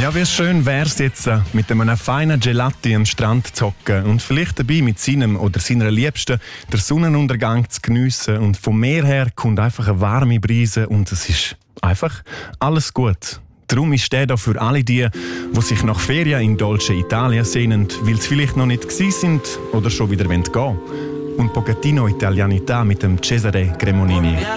Ja, wie schön wär's jetzt, mit einem feinen Gelati am Strand zu hocken und vielleicht dabei mit seinem oder seiner Liebsten den Sonnenuntergang zu geniessen. Und vom Meer her kommt einfach eine warme Brise und es ist einfach alles gut. Darum ist der da für alle die sich nach Ferien in Dolce Italia sehnen, weil sie vielleicht noch nicht gsi sind oder schon wieder gehen wollen. Und Pochettino Italianità mit dem Cesare Cremonini.